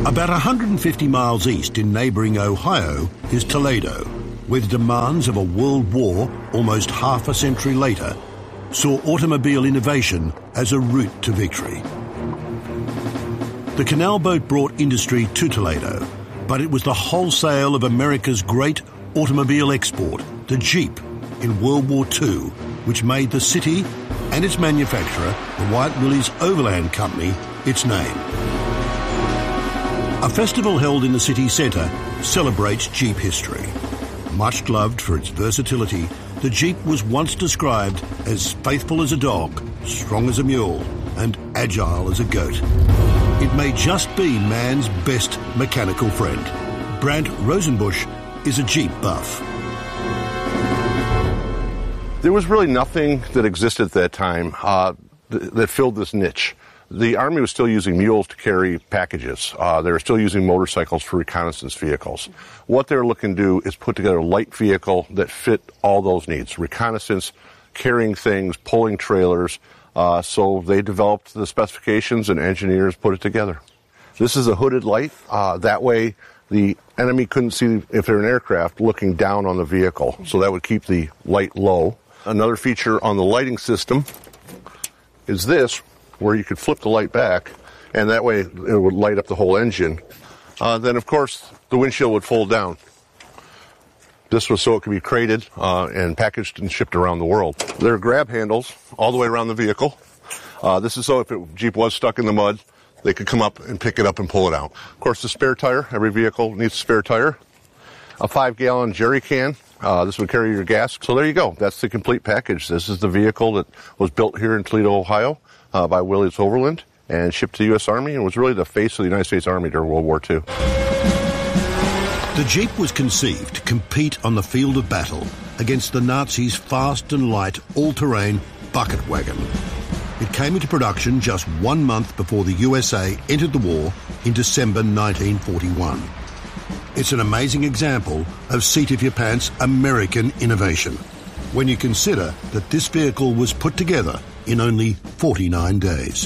About 150 miles east in neighbouring Ohio is Toledo, where the demands of a world war almost half a century later saw automobile innovation as a route to victory. The canal boat brought industry to Toledo, but it was the wholesale of America's great automobile export, the Jeep, in World War II, which made the city and its manufacturer, the White Willys Overland Company, its name. A festival held in the city centre celebrates Jeep history. Much loved for its versatility, the Jeep was once described as faithful as a dog, strong as a mule, and agile as a goat. It may just be man's best mechanical friend. Brant Rosenbusch is a Jeep buff. There was really nothing that existed at that time that filled this niche. The Army was still using mules to carry packages. They were still using motorcycles for reconnaissance vehicles. What they were looking to do is put together a light vehicle that fit all those needs. Reconnaissance, carrying things, pulling trailers. So they developed the specifications and engineers put it together. This is a hooded light. That way the enemy couldn't see, if they're an aircraft, looking down on the vehicle. So that would keep the light low. Another feature on the lighting system is this, where you could flip the light back, and that way it would light up the whole engine. Then, of course, the windshield would fold down. This was so it could be crated and packaged and shipped around the world. There are grab handles all the way around the vehicle. This is so if a Jeep was stuck in the mud, they could come up and pick it up and pull it out. Of course, the spare tire. Every vehicle needs a spare tire. A 5-gallon jerry can. This would carry your gas. So there you go. That's the complete package. This is the vehicle that was built here in Toledo, Ohio, by Willys Overland and shipped to the U.S. Army, and was really the face of the United States Army during World War II. The Jeep was conceived to compete on the field of battle against the Nazis' fast and light all-terrain bucket wagon. It came into production just 1 month before the USA entered the war in December 1941. It's an amazing example of seat-of-your-pants American innovation, when you consider that this vehicle was put together in only 49 days.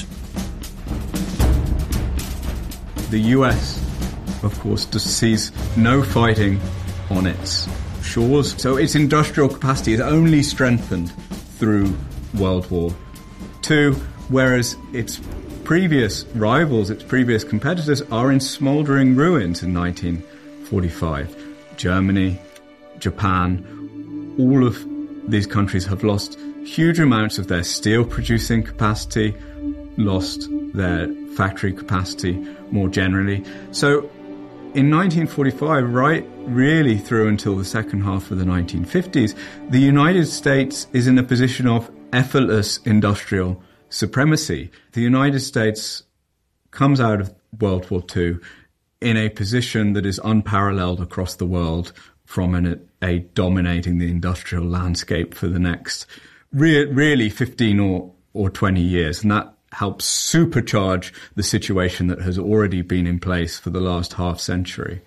The US, of course, just sees no fighting on its shores, so its industrial capacity is only strengthened through World War II, whereas its previous rivals, its previous competitors, are in smouldering ruins in 1945. Germany, Japan, all of these countries have lost huge amounts of their steel producing capacity, lost their factory capacity more generally. So in 1945, right really through until the second half of the 1950s, the United States is in a position of effortless industrial supremacy. The United States comes out of World War II in a position that is unparalleled across the world, from a dominating the industrial landscape for the next really 15 or 20 years. And that helps supercharge the situation that has already been in place for the last half century.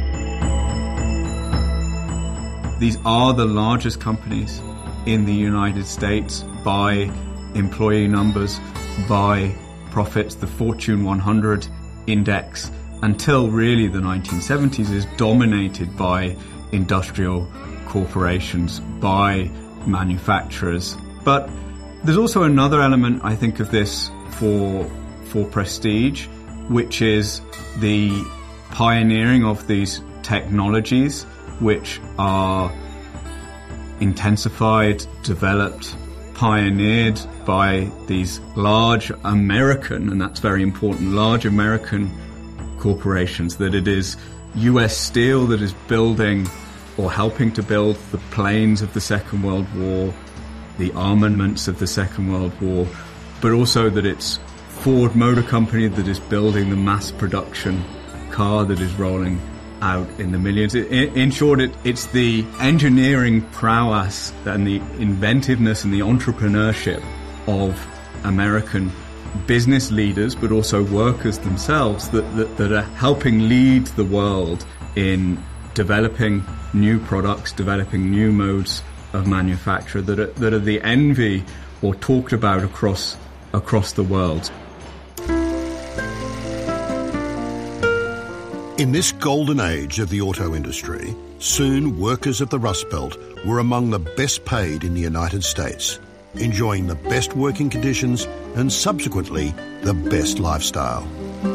These are the largest companies in the United States by employee numbers, by profits. The Fortune 100 index, until really the 1970s, is dominated by industrial corporations, by manufacturers. But there's also another element, I think, of this for prestige, which is the pioneering of these technologies, which are intensified, developed, pioneered by these large American, and that's very important, large American corporations, that it is US Steel that is building or helping to build the planes of the Second World War, the armaments of the Second World War, but also that it's Ford Motor Company that is building the mass production car that is rolling out in the millions. In short, it's the engineering prowess and the inventiveness and the entrepreneurship of American business leaders, but also workers themselves, that are helping lead the world in developing new products, developing new modes of manufacture that are the envy or talked about across the world. In this golden age of the auto industry, soon workers of the Rust Belt were among the best paid in the United States, enjoying the best working conditions and subsequently the best lifestyle.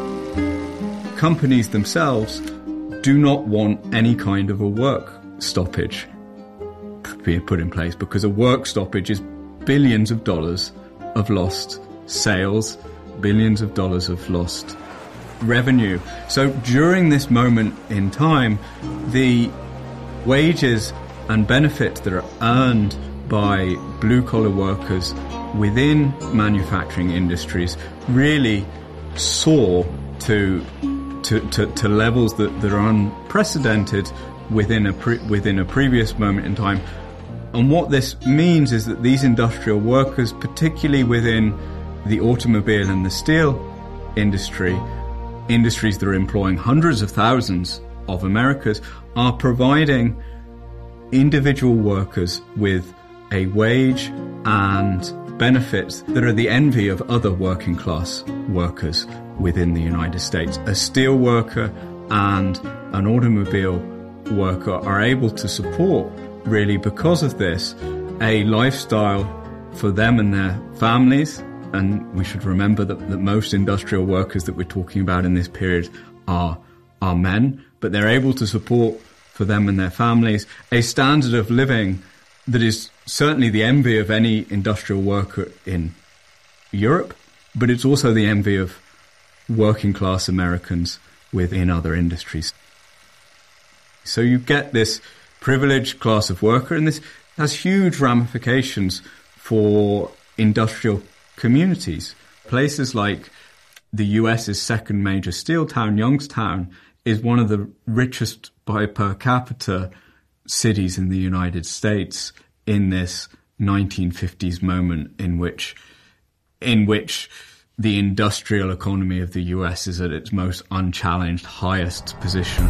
Companies themselves do not want any kind of a work stoppage being put in place, because a work stoppage is billions of dollars of lost sales, billions of dollars of lost revenue. So during this moment in time, the wages and benefits that are earned by blue-collar workers within manufacturing industries really soar to levels that are unprecedented within a previous moment in time. And what this means is that these industrial workers, particularly within the automobile and the steel industries that are employing hundreds of thousands of Americans, are providing individual workers with a wage and benefits that are the envy of other working class workers within the United States. A steel worker and an automobile worker are able to support, really because of this, a lifestyle for them and their families. And we should remember that most industrial workers that we're talking about in this period are men, but they're able to support for them and their families a standard of living that is certainly the envy of any industrial worker in Europe, but it's also the envy of working class Americans within other industries. So you get this privileged class of worker, and this has huge ramifications for industrial communities. Places like the US's second major steel town, Youngstown, is one of the richest by per capita cities in the United States in this 1950s moment in which the industrial economy of the US is at its most unchallenged, highest position.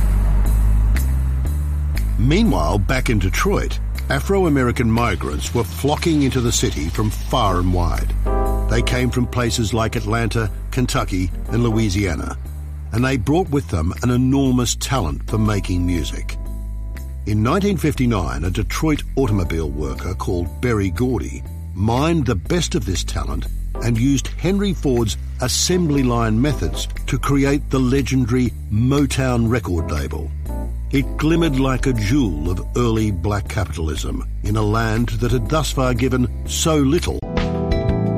Meanwhile, back in Detroit, Afro-American migrants were flocking into the city from far and wide. They came from places like Atlanta, Kentucky, and Louisiana, and they brought with them an enormous talent for making music. In 1959, a Detroit automobile worker called Berry Gordy mined the best of this talent and used Henry Ford's assembly line methods to create the legendary Motown record label. It glimmered like a jewel of early black capitalism in a land that had thus far given so little